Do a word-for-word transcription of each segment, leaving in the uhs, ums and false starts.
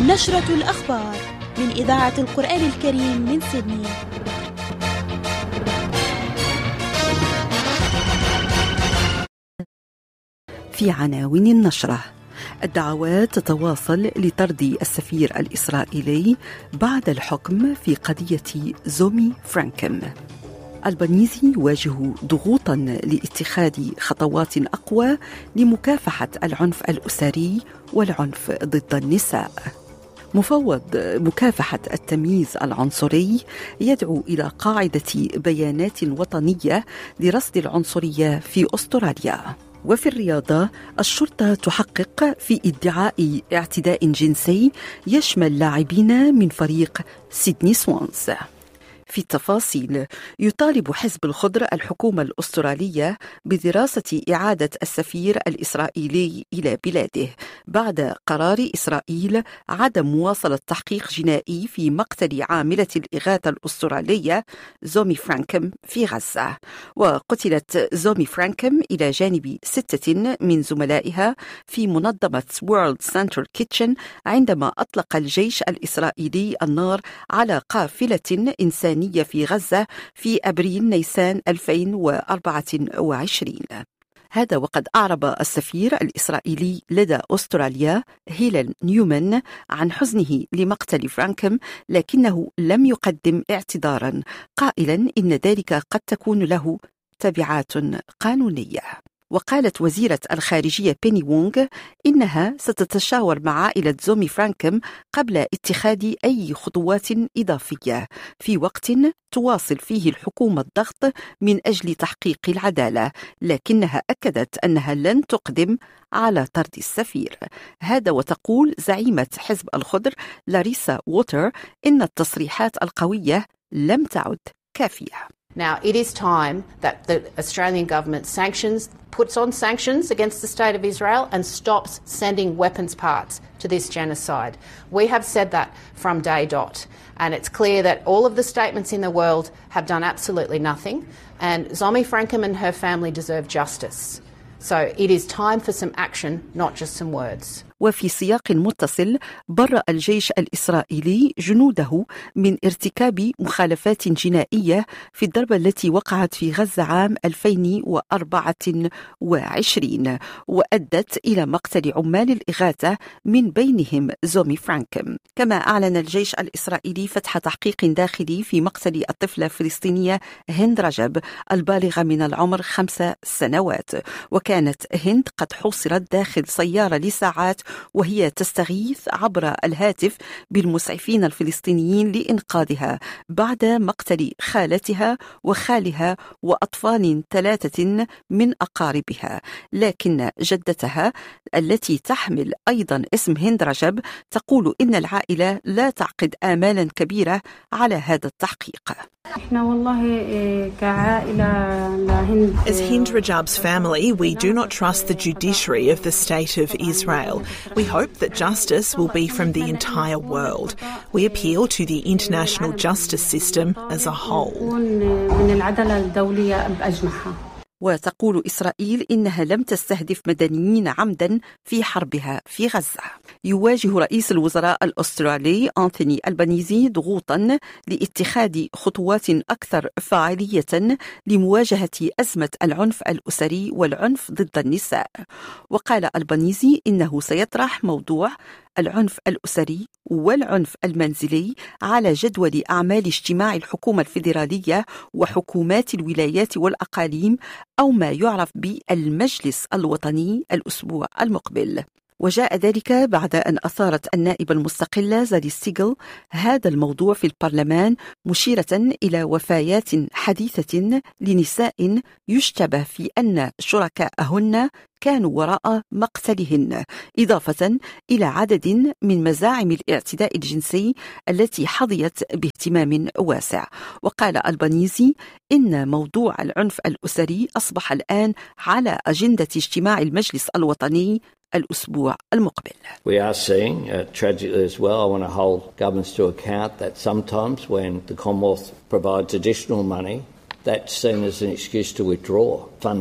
نشرة الأخبار من إذاعة القرآن الكريم من سيدني. في عناوين النشرة: الدعوات تتواصل لطرد السفير الإسرائيلي بعد الحكم في قضية زومي فرانكم. البنيزي يواجه ضغوطا لاتخاذ خطوات أقوى لمكافحة العنف الأسري والعنف ضد النساء. مفوض مكافحة التمييز العنصري يدعو إلى قاعدة بيانات وطنية لرصد العنصرية في أستراليا. وفي الرياضة، الشرطة تحقق في ادعاء اعتداء جنسي يشمل لاعبين من فريق سيدني سوانز. في التفاصيل، يطالب حزب الخضر الحكومة الأسترالية بدراسة إعادة السفير الإسرائيلي إلى بلاده بعد قرار إسرائيل عدم مواصلة تحقيق جنائي في مقتل عاملة الإغاثة الأسترالية زومي فرانكم في غزة. وقتلت زومي فرانكم إلى جانب ستة من زملائها في منظمة وورلد سنتر كيتشن عندما أطلق الجيش الإسرائيلي النار على قافلة إنسانية في غزة في أبريل نيسان ألفين وأربعة وعشرين. هذا وقد أعرب السفير الإسرائيلي لدى أستراليا هيلين نيومان عن حزنه لمقتل فرانكم، لكنه لم يقدم اعتذارا، قائلا إن ذلك قد تكون له تبعات قانونية. وقالت وزيرة الخارجية بيني وونغ إنها ستتشاور مع عائلة زومي فرانكم قبل اتخاذ أي خطوات إضافية في وقت تواصل فيه الحكومة الضغط من أجل تحقيق العدالة، لكنها أكدت أنها لن تقدم على طرد السفير. هذا وتقول زعيمة حزب الخضر لاريسا ووتر إن التصريحات القوية لم تعد كافية. Now, it is time that the Australian government sanctions, puts on sanctions against the State of Israel and stops sending weapons parts to this genocide. We have said that from day dot, and it's clear that all of the statements in the world have done absolutely nothing, and Zomi Frankum and her family deserve justice. So it is time for some action, not just some words. وفي سياق متصل، برأ الجيش الإسرائيلي جنوده من ارتكاب مخالفات جنائية في الضربة التي وقعت في غزة عام ألفين وأربعة وعشرين وأدت إلى مقتل عمال الإغاثة من بينهم زومي فرانكم. كما أعلن الجيش الإسرائيلي فتح تحقيق داخلي في مقتل الطفلة الفلسطينية هند رجب البالغة من العمر خمس سنوات، وكانت هند قد حوصرت داخل سيارة لساعات وهي تستغيث عبر الهاتف بالمسعفين الفلسطينيين لإنقاذها بعد مقتل خالتها وخالها وأطفال ثلاثة من أقاربها. لكن جدتها التي تحمل أيضا اسم هند رجب تقول إن العائلة لا تعقد آمالا كبيرة على هذا التحقيق. As Hind Rajab's family, we do not trust the judiciary of the State of Israel. We hope that justice will be from the entire world. We appeal to the international justice system as a whole. وتقول إسرائيل إنها لم تستهدف مدنيين عمدا في حربها في غزة. يواجه رئيس الوزراء الأسترالي أنتوني ألبانيزي ضغوطا لاتخاذ خطوات أكثر فاعلية لمواجهة أزمة العنف الأسري والعنف ضد النساء. وقال ألبانيزي إنه سيطرح موضوع العنف الأسري والعنف المنزلي على جدول أعمال اجتماع الحكومة الفيدرالية وحكومات الولايات والأقاليم، أو ما يعرف بالمجلس الوطني، الأسبوع المقبل. وجاء ذلك بعد أن أثارت النائبة المستقلة زادي ستيغل هذا الموضوع في البرلمان، مشيرة إلى وفيات حديثة لنساء يشتبه في أن شركاءهن كانوا وراء مقتلهن، إضافة إلى عدد من مزاعم الاعتداء الجنسي التي حظيت باهتمام واسع. وقال ألبانيزي إن موضوع العنف الأسري أصبح الآن على أجندة اجتماع المجلس الوطني الأسبوع المقبل. We are seeing, uh, tragically as well, I want to hold governments to account that sometimes when the Commonwealth provides additional money, that's seen as an excuse to withdraw funding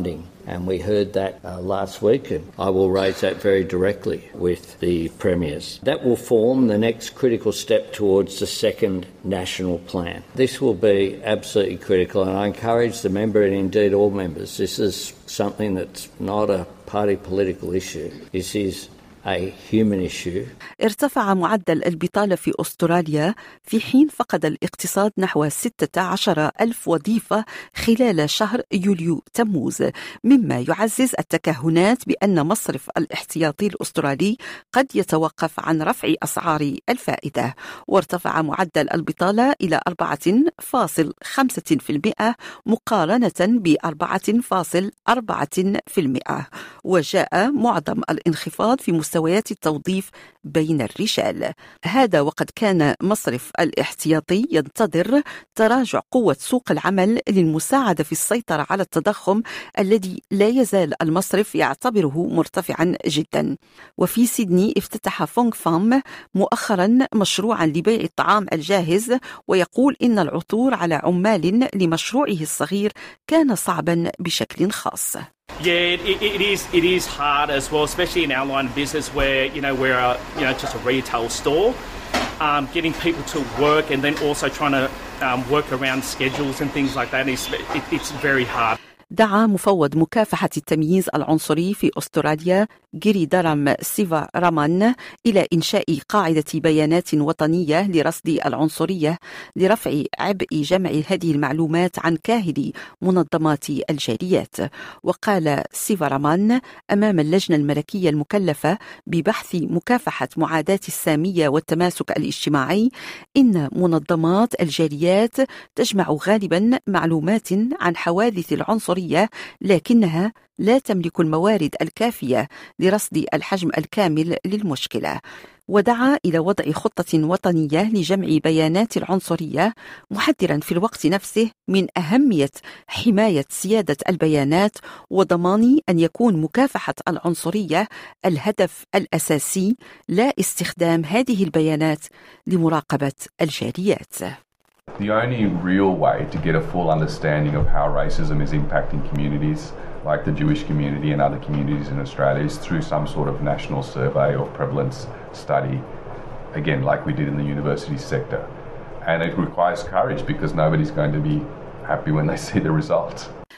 And we heard that uh, last week, and I will raise that very directly with the premiers. That will form the next critical step towards the second national plan. This will be absolutely critical, and I encourage the member and indeed all members, this is something that's not a party political issue. This is a human issue. ارتفع معدل البطالة في أستراليا في حين فقد الاقتصاد نحو ستة عشر ألف وظيفة خلال شهر يوليو تموز، مما يعزز التكهنات بأن مصرف الاحتياطي الأسترالي قد يتوقف عن رفع أسعار الفائدة. وارتفع معدل البطالة إلى أربعة فاصلة خمسة بالمئة مقارنة بأربعة فاصلة أربعة بالمئة، وجاء معظم الانخفاض في مستويات التوظيف بين الرجال. هذا وقد كان مصرف الاحتياطي ينتظر تراجع قوة سوق العمل للمساعدة في السيطرة على التضخم الذي لا يزال المصرف يعتبره مرتفعا جدا. وفي سيدني افتتح فونغ فام مؤخرا مشروعا لبيع الطعام الجاهز، ويقول إن العثور على عمال لمشروعه الصغير كان صعبا بشكل خاص. Yeah, it, it is. It is hard as well, especially in our line of business, where you know we're a, you know just a retail store. Um, getting people to work and then also trying to um, work around schedules and things like that is it, it's very hard. دعا مفوض مكافحة التمييز العنصري في أستراليا جيريدارام سيفا رامان إلى إنشاء قاعدة بيانات وطنية لرصد العنصرية لرفع عبء جمع هذه المعلومات عن كاهل منظمات الجاليات. وقال سيفا رامان أمام اللجنة الملكية المكلفة ببحث مكافحة معاداة السامية والتماسك الاجتماعي إن منظمات الجاليات تجمع غالبا معلومات عن حوادث العنصرية، لكنها لا تملك الموارد الكافية لرصد الحجم الكامل للمشكلة. ودعا إلى وضع خطة وطنية لجمع بيانات العنصرية، محذرا في الوقت نفسه من أهمية حماية سيادة البيانات وضمان أن يكون مكافحة العنصرية الهدف الأساسي، لا استخدام هذه البيانات لمراقبة الجاليات. The only real way to get a full understanding of how racism is impacting communities like the Jewish community and other communities in Australia is through some sort of national survey or prevalence study, again, like we did in the university sector. And it requires courage because nobody's going to be happy when they see the results.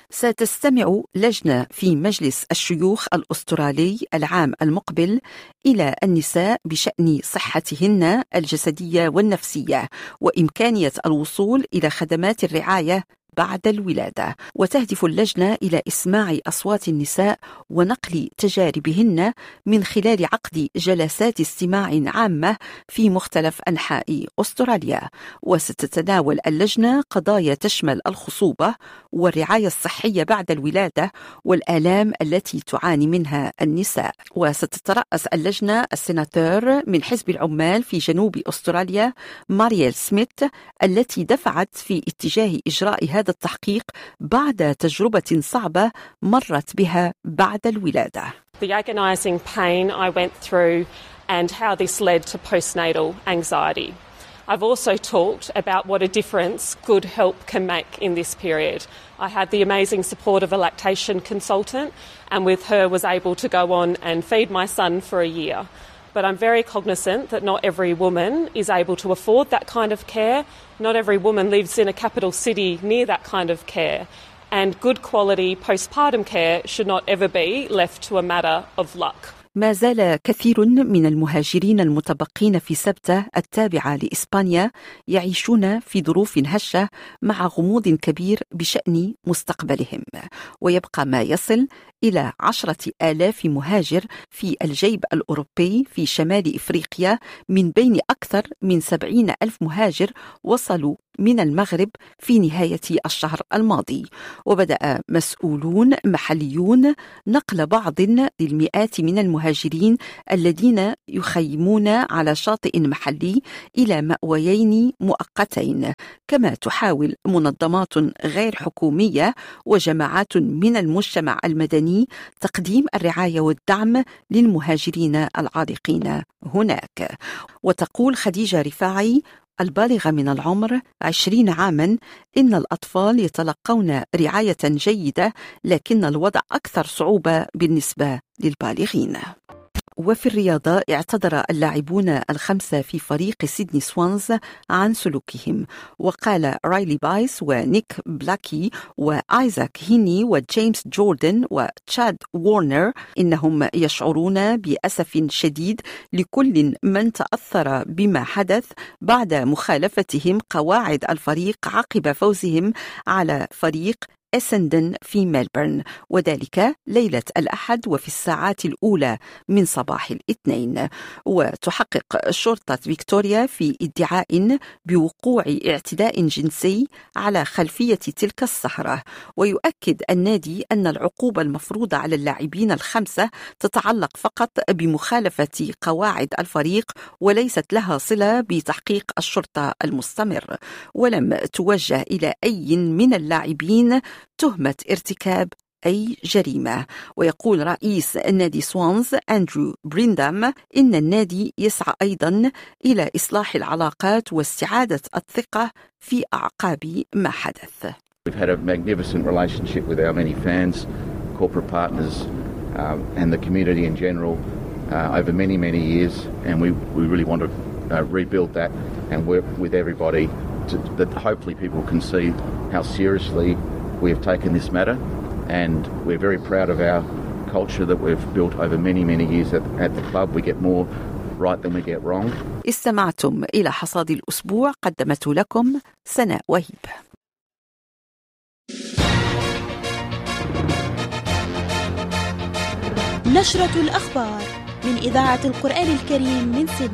ستستمع لجنة في مجلس الشيوخ الأسترالي العام المقبل إلى النساء بشأن صحتهن الجسدية والنفسية وإمكانية الوصول إلى خدمات الرعاية بعد الولادة. وتهدف اللجنة إلى إسماع أصوات النساء ونقل تجاربهن من خلال عقد جلسات استماع عامة في مختلف أنحاء أستراليا. وستتناول اللجنة قضايا تشمل الخصوبة والرعاية الصحية بعد الولادة والآلام التي تعاني منها النساء. وستترأس اللجنة السيناتور من حزب العمال في جنوب أستراليا مارييل سميث، التي دفعت في اتجاه إجراء هذا التحقيق بعد تجربة صعبة مرت بها بعد الولادة. The agonising pain I went through and how this led to postnatal anxiety. I've also talked about what a difference good help can make in this period. I had the amazing support of a lactation consultant, and with her was able to go on and feed my son for a year. But I'm very cognizant that not every woman is able to afford that kind of care. Not every woman lives in a capital city near that kind of care. And good quality postpartum care should not ever be left to a matter of luck. ما زال كثير من المهاجرين المتبقين في سبتة التابعة لإسبانيا يعيشون في ظروف هشة مع غموض كبير بشأن مستقبلهم، ويبقى ما يصل إلى عشرة آلاف مهاجر في الجيب الأوروبي في شمال إفريقيا، من بين أكثر من سبعين ألف مهاجر وصلوا من المغرب في نهاية الشهر الماضي. وبدأ مسؤولون محليون نقل بعض للمئات من المهاجرين الذين يخيمون على شاطئ محلي إلى مأويين مؤقتين، كما تحاول منظمات غير حكومية وجماعات من المجتمع المدني تقديم الرعاية والدعم للمهاجرين العالقين هناك. وتقول خديجة رفاعي البالغة من العمر عشرين عاما إن الأطفال يتلقون رعاية جيدة، لكن الوضع أكثر صعوبة بالنسبة للبالغين. وفي الرياضة اعتذر اللاعبون الخمسة في فريق سيدني سوانز عن سلوكهم، وقال رايلي بايس ونيك بلاكي وآيزاك هيني وجيمس جوردن وتشاد وورنر إنهم يشعرون بأسف شديد لكل من تأثر بما حدث بعد مخالفتهم قواعد الفريق عقب فوزهم على فريق إسندن في ملبورن، وذلك ليلة الأحد وفي الساعات الأولى من صباح الاثنين. وتحقق شرطة فيكتوريا في ادعاء بوقوع اعتداء جنسي على خلفية تلك السهرة، ويؤكد النادي أن العقوبة المفروضة على اللاعبين الخمسة تتعلق فقط بمخالفة قواعد الفريق وليست لها صلة بتحقيق الشرطة المستمر، ولم توجه إلى أي من اللاعبين تهمة ارتكاب أي جريمة. ويقول رئيس النادي سوانز أندرو بريندام إن النادي يسعى أيضا إلى إصلاح العلاقات واستعادة الثقة في أعقاب ما حدث. We've had a magnificent relationship with our many fans, corporate partners um, and the community in general uh, over many, many years, and we, we really want to uh, rebuild that and work with everybody to, that hopefully people can see how seriously we have taken this matter, and we're very proud of our culture that we've built over many, many years at, at the club. We get more right than we get wrong. استمعتم إلى حصاد الأسبوع، قدمته لكم سناء وهيب. نشرة الأخبار من إذاعة القرآن الكريم من سيدني.